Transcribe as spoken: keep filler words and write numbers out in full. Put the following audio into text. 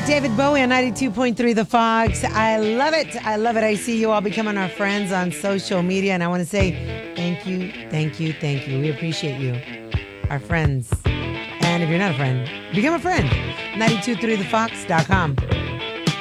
David Bowie on ninety-two point three The Fox. I love it. I love it. I see you all becoming our friends on social media, and I want to say thank you, thank you, thank you. We appreciate you, our friends. And if you're not a friend, become a friend. nine two three the fox dot com.